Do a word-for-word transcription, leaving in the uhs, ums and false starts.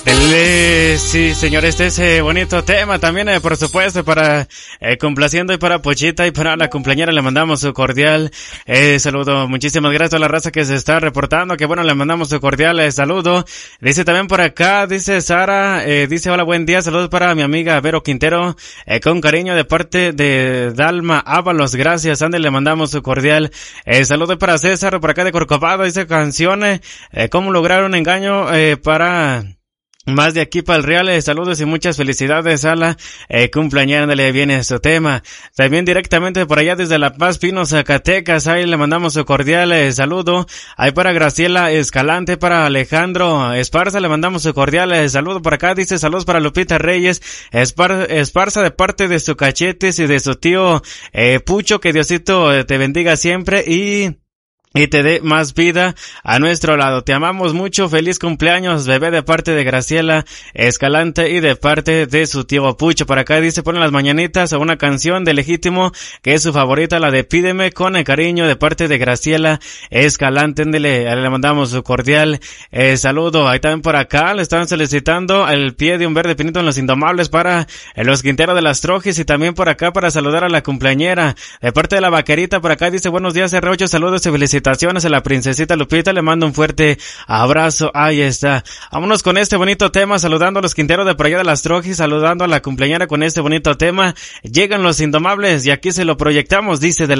Dele, sí, señor, este es eh, bonito tema también, eh, por supuesto, para eh, complaciendo y para Pochita y para la cumpleañera le mandamos su cordial eh, saludo. Muchísimas gracias a la raza que se está reportando, que bueno, le mandamos su cordial eh, saludo. Dice también por acá, dice Sara, eh, dice hola, buen día, saludos para mi amiga Vero Quintero, eh, con cariño de parte de Dalma Ábalos, gracias, Andy, le mandamos su cordial eh, saludo para César, por acá de Corcovado, dice canciones, eh, cómo lograr un engaño eh, para... Más de aquí para el Real, eh, saludos y muchas felicidades a la eh, cumpleañera, le viene su tema. También directamente por allá desde La Paz, Pino, Zacatecas, ahí le mandamos su cordial eh, saludo. Ahí para Graciela Escalante, para Alejandro Esparza, le mandamos su cordial eh, saludo. Por acá dice saludos para Lupita Reyes Espar Esparza de parte de su Cachetes y de su tío eh, Pucho, que Diosito eh, te bendiga siempre y... y te dé más vida a nuestro lado. Te amamos mucho. Feliz cumpleaños, bebé, de parte de Graciela Escalante y de parte de su tío Pucho. Por acá dice, ponen las mañanitas a una canción de Legítimo, que es su favorita, la de Pídeme, con el cariño de parte de Graciela Escalante. Le, le mandamos su cordial eh, saludo. Ahí también por acá le están solicitando el pie de un verde pinito en Los Indomables para eh, los Quinteros de las Trojis, y también por acá para saludar a la cumpleañera de parte de la Vaquerita. Por acá dice, buenos días R ocho, saludos y felicitaciones a la princesita Lupita, le mando un fuerte abrazo. Ahí está. Vámonos con este bonito tema, saludando a los Quinteros de por allá de las Trojis, saludando a la cumpleañera con este bonito tema. Llegan Los Indomables y aquí se lo proyectamos, dice de la